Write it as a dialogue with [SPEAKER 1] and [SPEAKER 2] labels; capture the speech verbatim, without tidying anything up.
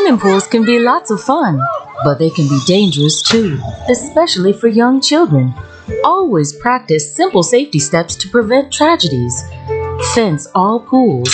[SPEAKER 1] Swimming pools can be lots of fun, but they can be dangerous too, especially for young children. Always practice simple safety steps to prevent tragedies. Fence all pools